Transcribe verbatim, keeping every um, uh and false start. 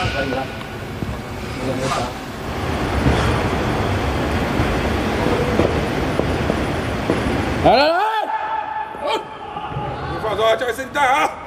可以了。没有杀。来来来！ 好，你放手，叫你声大啊！